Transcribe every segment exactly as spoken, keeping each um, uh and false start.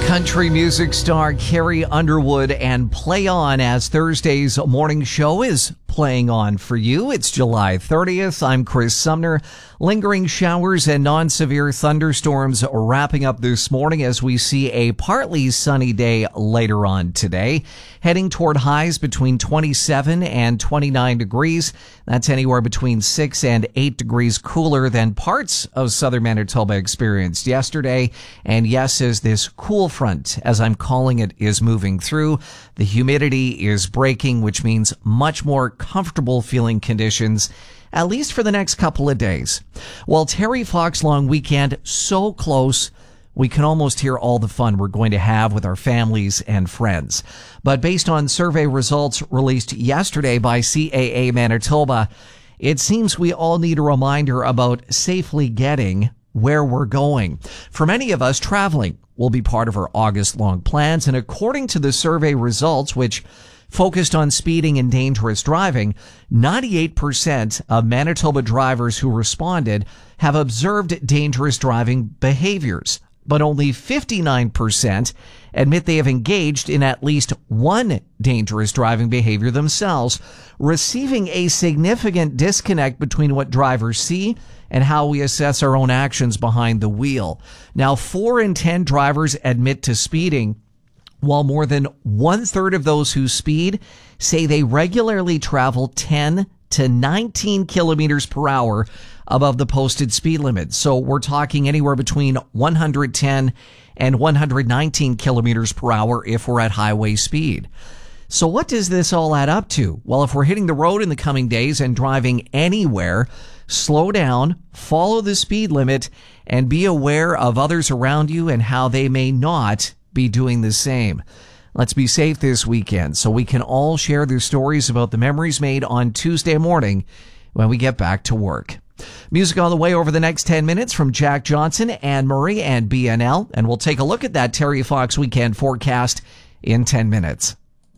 Country music star Carrie Underwood and Play On as Thursday's morning show is playing on for you. It's July thirtieth. I'm Chris Sumner. Lingering showers and non-severe thunderstorms wrapping up this morning as we see a partly sunny day later on today. Heading toward highs between twenty-seven and twenty-nine degrees. That's anywhere between six and eight degrees cooler than parts of southern Manitoba experienced yesterday. And yes, as this cool front, as I'm calling it, is moving through, the humidity is breaking, which means much more comfortable feeling conditions, at least for the next couple of days. Well, Terry Fox long weekend, so close, we can almost hear all the fun we're going to have with our families and friends. But based on survey results released yesterday by C A A Manitoba, it seems we all need a reminder about safely getting where we're going. For many of us, traveling will be part of our August-long plans, and according to the survey results, which focused on speeding and dangerous driving, ninety-eight percent of Manitoba drivers who responded have observed dangerous driving behaviors, but only fifty-nine percent admit they have engaged in at least one dangerous driving behavior themselves, receiving a significant disconnect between what drivers see and how we assess our own actions behind the wheel. Now, four in ten drivers admit to speeding, while more than one-third of those who speed say they regularly travel ten to nineteen kilometers per hour above the posted speed limit. So we're talking anywhere between one hundred ten and one hundred nineteen kilometers per hour if we're at highway speed. So what does this all add up to? Well, if we're hitting the road in the coming days and driving anywhere, slow down, follow the speed limit, and be aware of others around you and how they may not be doing the same. Let's be safe this weekend so we can all share their stories about the memories made on Tuesday morning when we get back to work. Music on the way over the next ten minutes from Jack Johnson, Anne Murray, and B N L, and we'll take a look at that Terry Fox weekend forecast in ten minutes.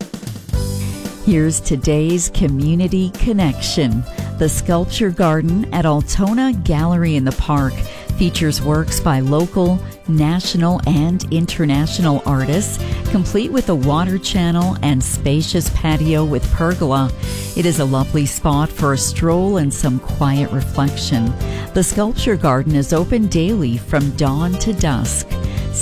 Here's today's Community Connection. The Sculpture Garden at Altona Gallery in the Park features works by local, national, and international artists, complete with a water channel and spacious patio with pergola. It is a lovely spot for a stroll and some quiet reflection. The Sculpture Garden is open daily from dawn to dusk.